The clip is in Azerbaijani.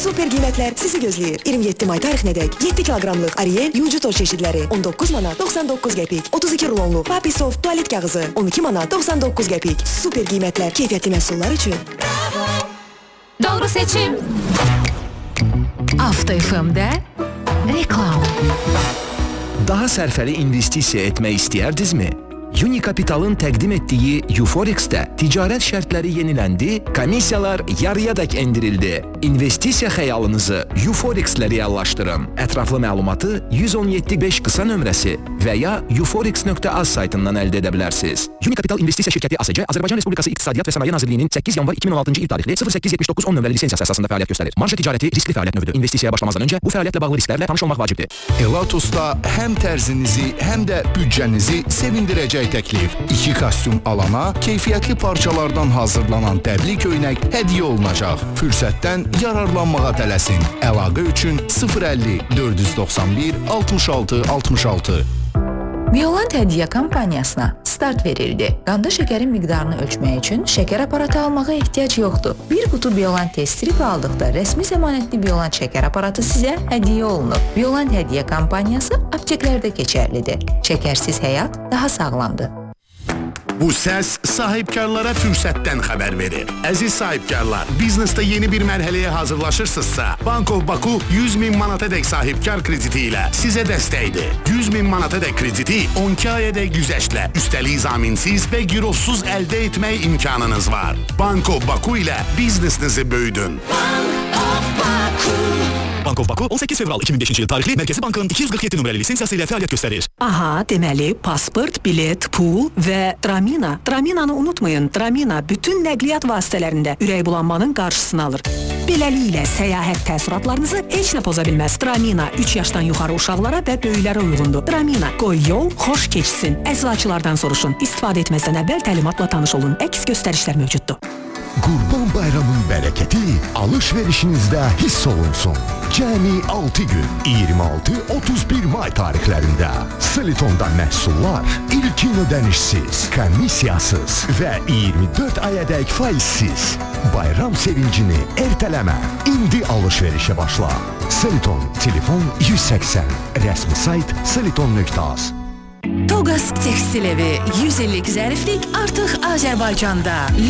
Super qiymətlər sizi gözləyir. 27 may tarixinədək 7 kiloqramlıq Ariel yucu toz çeşidləri 19 manat 99 qəpik. 32 rulonluq Papi Soft tualet kağızı 12 manat 99 qəpik. Super qiymətlər keyfiyyətli məhsullar üçün. Doğru seçim. Avto FM'də reklam. Daha sərfəli investisiya etmək istəyərdinizmi? Unikapitalın təqdim etdiyi Euforex'də ticarət şərtləri yeniləndi, komissiyalar yarıyadək endirildi. İnvestisiya xəyalınızı Euforex'lə reallaşdırın. Ətraflı məlumatı 117.5 qısa nömrəsi və ya euforex.az saytından əldə edə bilərsiniz. Unikapital İnvestisiya şirkəti ASC, Azərbaycan Respublikası İqtisadiyyat və Sənaye Nazirliyinin 8 yanvar 2016-cı il tarixli 087910 nömrəli lisensiyası əsasında fəaliyyət göstərir. Marja ticarəti riskli fəaliyyət növüdür. İnvestisiyaya başlamazdan öncə bu fəaliyyətlə bağlı risklərlə tanış olmaq vacibdir. Elatus'da həm tərzinizi, həm də büdcənizi sevindirəcək təklif. 2 kostyum alana keyfiyyətli parçalardan hazırlanan dəbli köynək hədiyyə olunacaq. Fürsətdən yararlanmağa tələsin. Əlaqə üçün 050 491 66 66. Bioland Hədiyyə kampaniyasına start verildi. Qanda şəkərin miqdarını ölçmək üçün şəkər aparatı almağa ehtiyac yoxdur. Bir qutu Bioland test stripi aldıqda rəsmi zəmanətli Bioland şəkər aparatı sizə hədiyyə olunur. Bioland Hədiyyə kampaniyası apteklərdə keçərlidir. Şəkərsiz həyat daha sağlamdır. Bu səs sahibkarlara fürsətdən xəbər verir. Əziz sahibkarlar, biznesdə yeni bir mərhələyə hazırlaşırsınızsa, Bank of Baku 100.000 manatadək sahibkar krediti ilə sizə dəstəkdir. 100.000 manatadək krediti 12 ayadək güzəştlə, üstəlik zaminsiz və girovsuz əldə etmək imkanınız var. Bank of Baku ilə biznesinizi böyüdün. Bank of Baku 18 fevral 2005-ci il tarixli Mərkəzi Bankın 247 nömrəli lisensiyası ilə fəaliyyət göstərir. Aha, deməli, pasport, bilet, pul və Tramina. Traminanı unutmayın, Tramina bütün nəqliyyat vasitələrində ürək bulanmanın qarşısını alır. Beləliklə, səyahət təəssüratlarınızı heç nə poza bilməz. Tramina 3 yaşdan yuxarı uşaqlara və böyüklərə uyğundur. Tramina, qoy yol xoş keçsin. Əczaçılardan soruşun. İstifadə etməzdən əvvəl təlimatla tanış olun. Əks göstərişlər mövcuddur. Qurban Bayramın bərəkəti alış-verişinizdə hiss olunsun. Cəmi 6 gün 26-31 may tarixlərində Silitonda məhsullar ilkin ödənişsiz, komissiyasız və 24 ayədək faizsiz. Bayram sevincini ertələmə. İndi alış-verişə başla. Siliton, telefon 180, rəsmi sayt siliton.az. Toqas Tekstil evi 100 illik zəriflik artıq Azərbaycanda.